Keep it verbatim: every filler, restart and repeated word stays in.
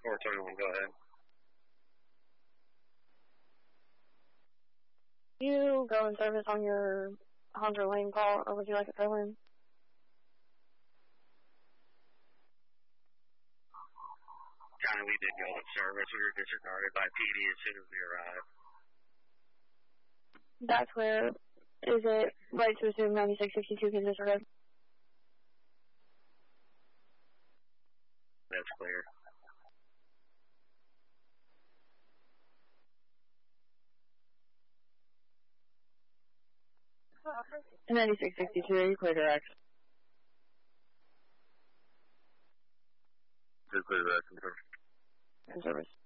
four twenty-one, go ahead. You go in service on your Honda Lane call, or would you like it throw in? County, we did go in service. We were disregarded by P D as soon as we arrived. That's where, is it right to assume ninety-six sixty-two can disregard? That's clear. ninety-six sixty-two, are you clear to X? You're clear to X, in In service.